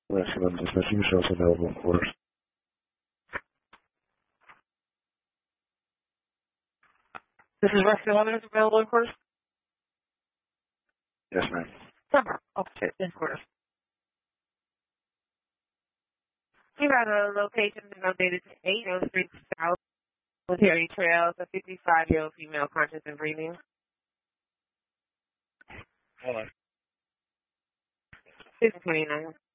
Excellent. Dispatch, you show us available orders. This is Rescue Others available in course? Yes, ma'am. Number. Okay, in course. We got a location been updated to 803 South Military Trails, a 55-year-old female conscious and breathing. Hold on. 629.